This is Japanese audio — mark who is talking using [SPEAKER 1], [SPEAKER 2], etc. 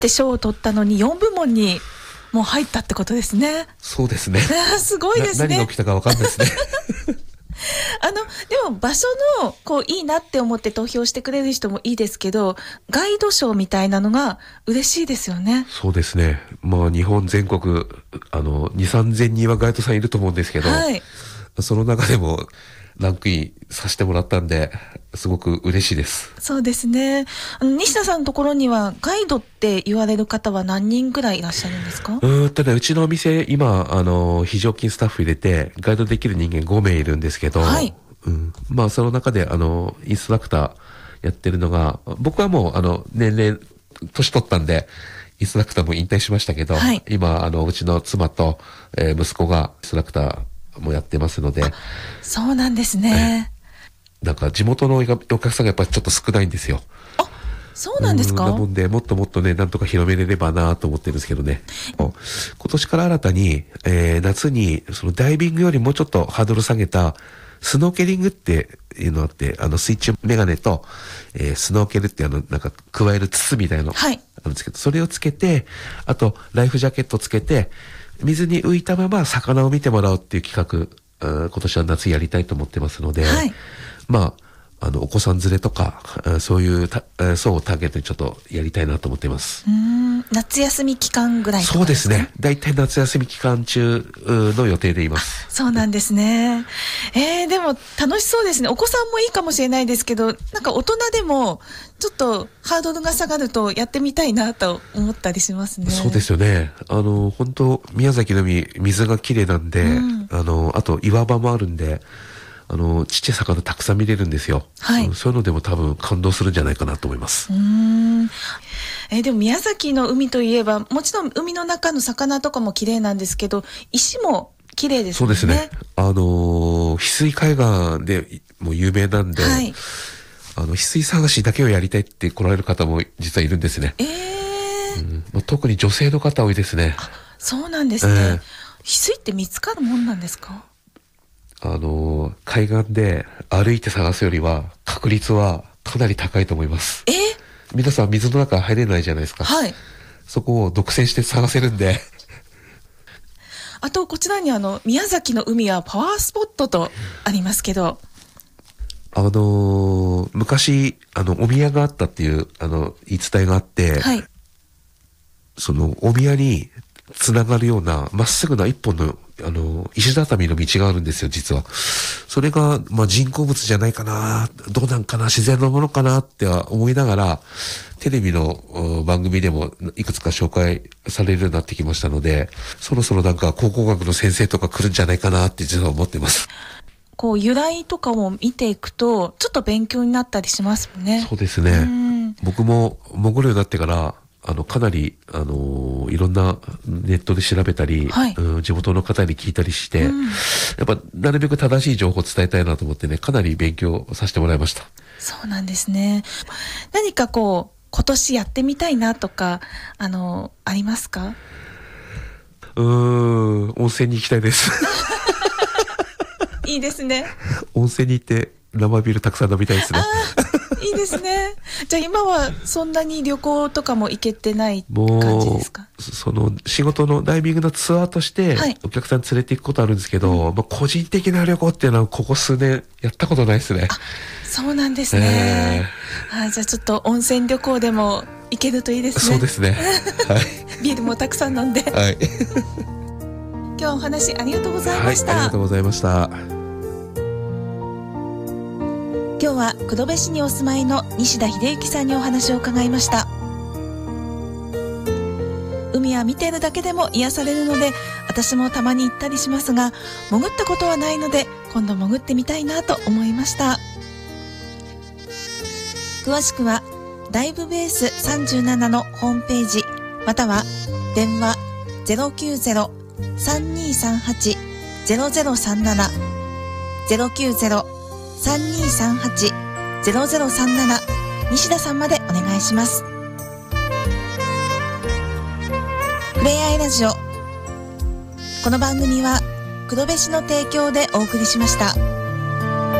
[SPEAKER 1] って賞を取ったのに4部門にもう入ったってことですね。
[SPEAKER 2] そうですね。
[SPEAKER 1] すごいですね。
[SPEAKER 2] 何が起きたか分かんないですね。
[SPEAKER 1] でも場所のいいなって思って投票してくれる人もいいですけど、ガイド賞みたいなのが嬉しいですよね。
[SPEAKER 2] そうですね。日本全国2、3000人はガイドさんいると思うんですけど、はい、その中でもランクインさせてもらったんで、すごく嬉しいです。
[SPEAKER 1] そうですね。西田さんのところにはガイドって言われる方は何人ぐらいいらっしゃるんですか？
[SPEAKER 2] うちのお店今非常勤スタッフ入れてガイドできる人間5名いるんですけど、はい、その中でインストラクターやってるのが、僕はもう年齢年取ったんでインストラクターも引退しましたけど、はい、今うちの妻と、息子がインストラクターもやってますので。
[SPEAKER 1] そうなんですね。
[SPEAKER 2] なんか地元のお客さんがやっぱりちょっと少ないんですよ。
[SPEAKER 1] あ、そうなんですか？
[SPEAKER 2] なもんでもっともっとね、なんとか広めれればなと思ってるんですけどね。今年から新たに、夏にそのダイビングよりもうちょっとハードル下げたスノーケリングっていうのあって、水中メガネと、スノーケルってなんか加える筒みたいなのあるんですけど、それをつけて、あとライフジャケットつけて水に浮いたまま魚を見てもらおうっていう企画、今年は夏やりたいと思ってますので、はい、お子さん連れとか、そういう層をターゲットにちょっとやりたいなと思っています。
[SPEAKER 1] 夏休み期間ぐらいとか
[SPEAKER 2] そうですね。だいたい夏休み期間中の予定でいます。
[SPEAKER 1] そうなんですね。でも楽しそうですね。お子さんもいいかもしれないですけど、なんか大人でもちょっとハードルが下がるとやってみたいなと思ったりしますね。
[SPEAKER 2] そうですよね。本当宮崎の水が綺麗なんで、あと岩場もあるんで、ちっちゃい魚たくさん見れるんですよ。はい。そういうのでも多分感動するんじゃないかなと思います。
[SPEAKER 1] でも宮崎の海といえば、もちろん海の中の魚とかも綺麗なんですけど、石も綺麗ですね。
[SPEAKER 2] そうですね。翡翠海岸でもう有名なんで、はい、翡翠探しだけをやりたいって来られる方も実はいるんですね。特に女性の方多いですね。
[SPEAKER 1] そうなんですね。翡翠って見つかるもんなんですか？
[SPEAKER 2] 海岸で歩いて探すよりは確率はかなり高いと思います。皆さん水の中入れないじゃないですか。はい。そこを独占して探せるんで。
[SPEAKER 1] あとこちらに宮崎の海はパワースポットとありますけど。
[SPEAKER 2] 昔お宮があったっていう言い伝えがあって、はい、そのお宮につながるようなまっすぐな一本の石畳の道があるんですよ、実は。それが人工物じゃないかな、どうなんかな、自然のものかなって思いながら、テレビの番組でもいくつか紹介されるようになってきましたので、そろそろなんか考古学の先生とか来るんじゃないかなって実は思ってます。
[SPEAKER 1] 由来とかも見ていくとちょっと勉強になったりしますもんね。
[SPEAKER 2] そうですね。僕も潜るようになってからかなりいろんなネットで調べたり、はい、地元の方に聞いたりして、やっぱなるべく正しい情報を伝えたいなと思ってね、かなり勉強させてもらいました。
[SPEAKER 1] そうなんですね。何か今年やってみたいなとかありますか？
[SPEAKER 2] 温泉に行きたいです。
[SPEAKER 1] いいですね。
[SPEAKER 2] 温泉に行って生ビールたくさん飲みたいですね。
[SPEAKER 1] いいですね。じゃあ今はそんなに旅行とかも行けてない感じですか？
[SPEAKER 2] その仕事のダイビングのツアーとしてお客さん連れて行くことあるんですけど、個人的な旅行っていうのはここ数年やったことないですね。
[SPEAKER 1] そうなんですね。じゃあちょっと温泉旅行でも行けるといいですね。
[SPEAKER 2] そうですね。はい。
[SPEAKER 1] ビールもたくさん飲んで。
[SPEAKER 2] はい。
[SPEAKER 1] 今日お話ありがとうございました。
[SPEAKER 2] はい、ありがとうございました。
[SPEAKER 1] 今日は黒部市にお住まいの西田秀幸さんにお話を伺いました。海は見ているだけでも癒されるので、私もたまに行ったりしますが、潜ったことはないので今度潜ってみたいなと思いました。詳しくはダイブベース37のホームページ、または電話 090-3238-0037 090-3238-0037 西田さんまでお願いします。ふれあいラジオ、この番組は黒部市の提供でお送りしました。